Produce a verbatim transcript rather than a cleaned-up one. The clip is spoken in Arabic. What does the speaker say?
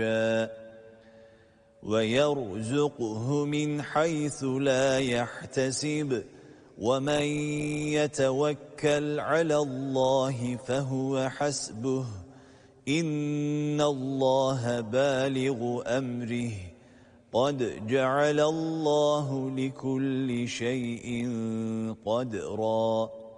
ويرزقه من حيث لا يحتسب ومن يتوكل على الله فهو حسبه إن الله بالغ أمره قد جعل الله لكل شيء قدرا